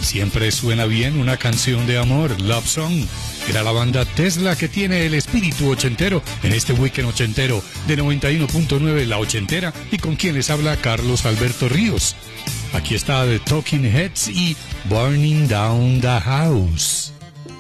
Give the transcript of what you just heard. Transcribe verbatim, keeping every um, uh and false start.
Siempre suena bien una canción de amor, Love Song. Era la banda Tesla que tiene el espíritu ochentero en este weekend ochentero de noventa y uno punto nueve La Ochentera, y con quien les habla Carlos Alberto Ríos. Aquí está The Talking Heads y Burning Down the House.